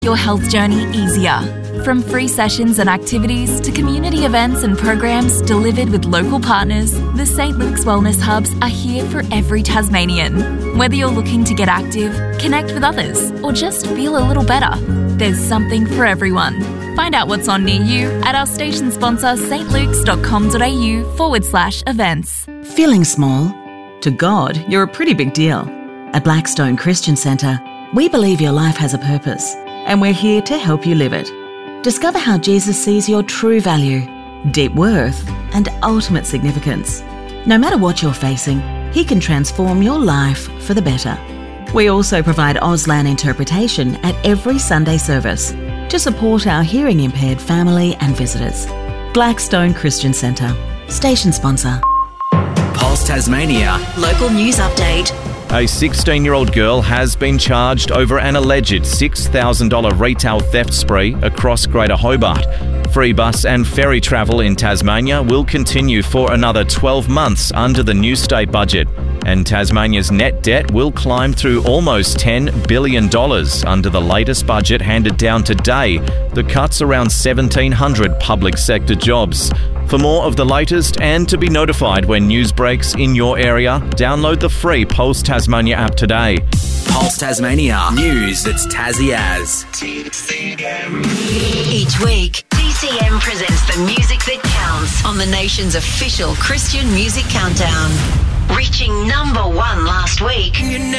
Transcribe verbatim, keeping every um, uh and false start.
your health journey easier. From free sessions and activities to community events and programs delivered with local partners, the Saint Luke's Wellness Hubs are here for every Tasmanian. Whether you're looking to get active, connect with others, or just feel a little better, there's something for everyone. Find out what's on near you at our station sponsor stlukes.com.au forward slash events. Feeling small? To God, you're a pretty big deal. At Blackstone Christian Centre, we believe your life has a purpose, and we're here to help you live it. Discover how Jesus sees your true value, deep worth, and ultimate significance. No matter what you're facing, He can transform your life for the better. We also provide Auslan interpretation at every Sunday service to support our hearing impaired family and visitors. Blackstone Christian Centre, station sponsor. Pulse Tasmania. Local news update. A sixteen-year-old girl has been charged over an alleged six thousand dollars retail theft spree across Greater Hobart. Free bus and ferry travel in Tasmania will continue for another twelve months under the new state budget. And Tasmania's net debt will climb through almost ten billion dollars under the latest budget handed down today that cuts around seventeen hundred public sector jobs. For more of the latest and to be notified when news breaks in your area, download the free Pulse Tasmania app today. Pulse Tasmania. News that's Tassie as. Each week, T C M presents the music that counts on the nation's official Christian music countdown. Reaching number one last week.